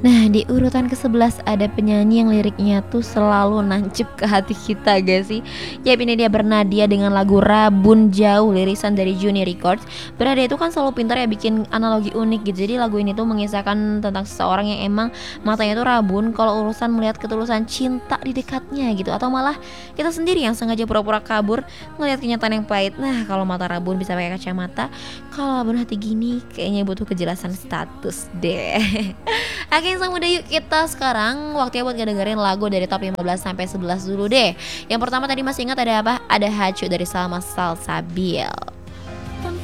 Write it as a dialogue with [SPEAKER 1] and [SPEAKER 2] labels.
[SPEAKER 1] Nah, di urutan ke-11 ada penyanyi yang liriknya tuh selalu nancep ke hati kita gak sih? Yap, ini dia Bernadia dengan lagu Rabun Jauh, lirisan dari Juni Records. Bernadia itu kan selalu pintar ya bikin analogi unik gitu. Jadi lagu ini tuh mengisahkan tentang seseorang yang emang matanya tuh rabun kalau urusan melihat ketulusan cinta di dekatnya gitu. Atau malah kita sendiri yang sengaja pura-pura kabur ngelihat kenyataan yang pahit. Nah, kalau mata rabun bisa pakai kacamata, kalau rabun hati gini kayaknya butuh kejelasan status deh. Oke, langsung udah yuk kita sekarang waktunya buat ngedengerin lagu dari top 15 sampai 11 dulu deh. Yang pertama tadi masih ingat ada apa? Ada Hacu dari Salma Salsabil.